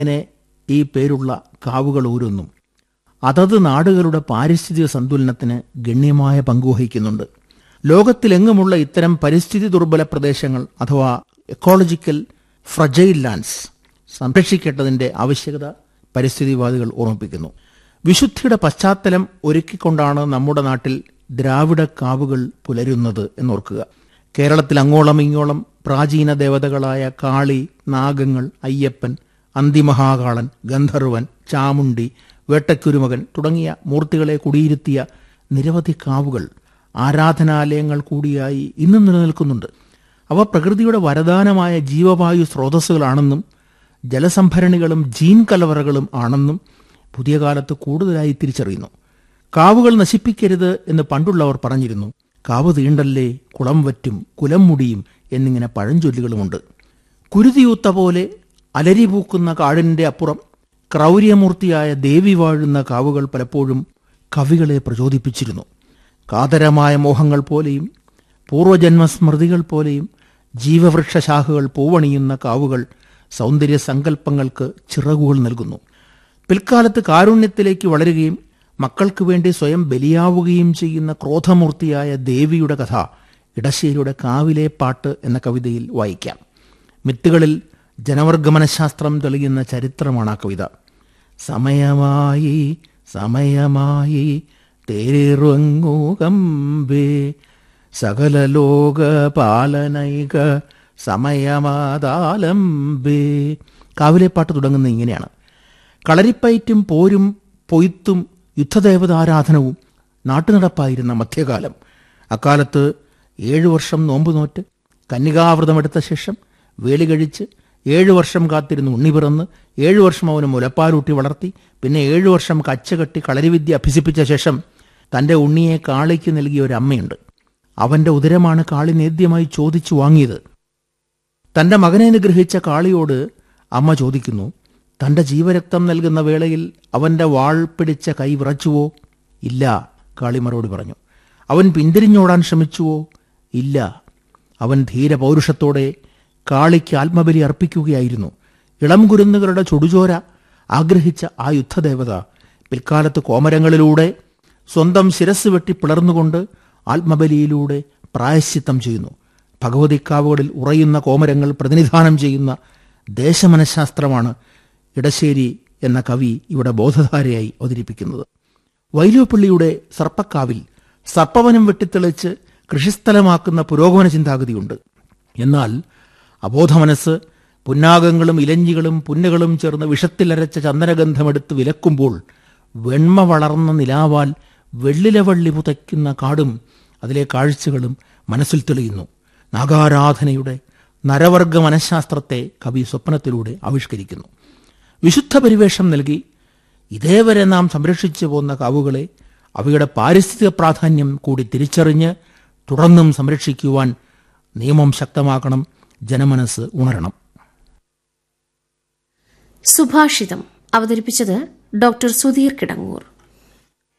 ഇങ്ങനെ ഈ പേരുള്ള കാവുകൾ ഓരോന്നും അതത് നാടുകളുടെ പാരിസ്ഥിതിക സന്തുലനത്തിന് ഗണ്യമായ പങ്കുവഹിക്കുന്നുണ്ട്. ലോകത്തിലെങ്ങുമുള്ള ഇത്തരം പരിസ്ഥിതി ദുർബല പ്രദേശങ്ങൾ അഥവാ എക്കോളജിക്കൽ ഫ്രജൈൽ ലാൻഡ്സ് സംരക്ഷിക്കേണ്ടതിൻ്റെ ആവശ്യകത പരിസ്ഥിതിവാദികൾ ഓർമ്മിപ്പിക്കുന്നു. വിശുദ്ധിയുടെ പശ്ചാത്തലം ഒരുക്കിക്കൊണ്ടാണ് നമ്മുടെ നാട്ടിൽ ദ്രാവിഡ കാവുകൾ പുലരുന്നത് എന്നോർക്കുക. കേരളത്തിൽ അങ്ങോളം ഇങ്ങോളം പ്രാചീന ദേവതകളായ കാളി, നാഗങ്ങൾ, അയ്യപ്പൻ, അന്തിമഹാകാളൻ, ഗന്ധർവൻ, ചാമുണ്ടി, വേട്ടക്കുരുമകൻ തുടങ്ങിയ മൂർത്തികളെ കുടിയിരുത്തിയ നിരവധി കാവുകൾ ആരാധനാലയങ്ങൾ കൂടിയായി ഇന്നും നിലനിൽക്കുന്നുണ്ട്. അവ പ്രകൃതിയുടെ വരദാനമായ ജീവവായു സ്രോതസ്സുകളാണെന്നും ജലസംഭരണികളും ജീൻ കലവറകളും ആണെന്നും പുതിയ കാലത്ത് കൂടുതലായി തിരിച്ചറിയുന്നു. കാവുകൾ നശിപ്പിക്കരുത് എന്ന് പണ്ടുള്ളവർ പറഞ്ഞിരുന്നു. കാവ് തീണ്ടല്ലേ കുളം വറ്റും കുലം മുടിയും എന്നിങ്ങനെ പഴഞ്ചൊല്ലുകളുമുണ്ട്. കുരുതിയൂത്ത പോലെ അലരി പൂക്കുന്ന കാടിൻ്റെ അപ്പുറം ക്രൗര്യമൂർത്തിയായ ദേവി വാഴുന്ന കാവുകൾ പലപ്പോഴും കവികളെ പ്രചോദിപ്പിച്ചിരുന്നു. കാതരമായ മോഹങ്ങൾ പോലെയും പൂർവജന്മസ്മൃതികൾ പോലെയും ജീവവൃക്ഷശാഖകൾ പൂവണിയുന്ന കാവുകൾ സൗന്ദര്യ സങ്കല്പങ്ങൾക്ക് ചിറകുകൾ നൽകുന്നു. പിൽക്കാലത്ത് കാരുണ്യത്തിലേക്ക് വളരുകയും മക്കൾക്ക് വേണ്ടി സ്വയം ബലിയാവുകയും ചെയ്യുന്ന ക്രോധമൂർത്തിയായ ദേവിയുടെ കഥ ഇടശ്ശേരിയുടെ കാവിലെ പാട്ട് എന്ന കവിതയിൽ വായിക്കാം. മിത്തുകളിൽ ജനവർഗമനഃശാസ്ത്രം തെളിയുന്ന ചരിത്രമാണ് ആ കവിത. സമയമായി സമയമായി തേരുങ്ങൂകമ്പേ സകല ലോക പാലനൈക സമയമാതാലംബേ. കാവിലെ പാട്ട് തുടങ്ങുന്ന ഇങ്ങനെയാണ്: കളരിപ്പയറ്റും പോരും പൊയ്ത്തും യുദ്ധദേവതാരാധനവും നാട്ടുനടപ്പായിരുന്ന മധ്യകാലം. അക്കാലത്ത് 7 വർഷം നോമ്പ് നോറ്റ് കന്യകാവ്രതമെടുത്ത ശേഷം വേലി കഴിച്ച് 7 വർഷം കാത്തിരുന്ന് ഉണ്ണി പിറന്ന് 7 വർഷം അവന് മുലപ്പാലൂട്ടി വളർത്തി പിന്നെ 7 വർഷം കച്ചകെട്ടി കളരിവിദ്യ അഭ്യസിപ്പിച്ച ശേഷം തൻ്റെ ഉണ്ണിയെ കാളിക്ക് നൽകിയ ഒരു അമ്മയുണ്ട്. അവൻ്റെ ഉദരമാണ് കാളി നേദ്യമായി ചോദിച്ചു വാങ്ങിയത്. തൻ്റെ മകനെ നിഗ്രഹിച്ച കാളിയോട് അമ്മ ചോദിക്കുന്നു, തൻ്റെ ജീവരക്തം നൽകുന്ന വേളയിൽ അവൻ്റെ വാൾ പിടിച്ച കൈ വിറച്ചുവോ? ഇല്ല, കാളി മറുപടി പറഞ്ഞു. അവൻ പിന്തിരിഞ്ഞോടാൻ ശ്രമിച്ചുവോ? ഇല്ല. അവൻ ധീരപൗരുഷത്തോടെ കാളിക്ക് ആത്മബലി അർപ്പിക്കുകയായിരുന്നു. ഇളം കുരുന്നുകളുടെ ചുടുചോര ആഗ്രഹിച്ച ആ യുദ്ധദേവത പിൽക്കാലത്ത് കോമരങ്ങളിലൂടെ സ്വന്തം ശിരസ് വെട്ടി പിളർന്നുകൊണ്ട് ആത്മബലിയിലൂടെ പ്രായശ്ചിത്തം ചെയ്യുന്നു. ഭഗവതിക്കാവുകളിൽ ഉറയുന്ന കോമരങ്ങൾ പ്രതിനിധാനം ചെയ്യുന്ന ദേശമനഃശാസ്ത്രമാണ് ഇടശ്ശേരി എന്ന കവി ഇവിടെ ബോധധാരയായി അവതരിപ്പിക്കുന്നത്. വൈലോപ്പിള്ളിയുടെ സർപ്പക്കാവിൽ സർപ്പവനം വെട്ടിത്തെളിച്ച് കൃഷിസ്ഥലമാക്കുന്ന പുരോഗമന ചിന്താഗതിയുണ്ട്. എന്നാൽ അബോധമനസ്സ് പുന്നാഗങ്ങളും ഇലഞ്ഞികളും പുന്നുകളും ചേർന്ന് വിഷത്തിലരച്ച ചന്ദനഗന്ധമെടുത്ത് വിലക്കുമ്പോൾ വെണ്മ വളർന്ന നിലാവാൽ വെള്ളിലവള്ളി പുതയ്ക്കുന്ന കാടും അതിലെ കാഴ്ചകളും മനസ്സിൽ തെളിയുന്നു. നാഗാരാധനയുടെ നരവർഗ മനഃശാസ്ത്രത്തെ കവി സ്വപ്നത്തിലൂടെ ആവിഷ്കരിക്കുന്നു. വിശുദ്ധ പരിവേഷം നൽകി ഇതേവരെ നാം സംരക്ഷിച്ചു പോന്ന കാവുകളെ അവയുടെ പാരിസ്ഥിതിക പ്രാധാന്യം കൂടി തിരിച്ചറിഞ്ഞ് തുടർന്നും സംരക്ഷിക്കുവാൻ നിയമം ശക്തമാക്കണം, ജനമനസ്സ് ഉണരണം. സുഭാഷിതം അവതരിപ്പിച്ചത് ഡോക്ടർ സുധീർ കിടങ്ങൂർ.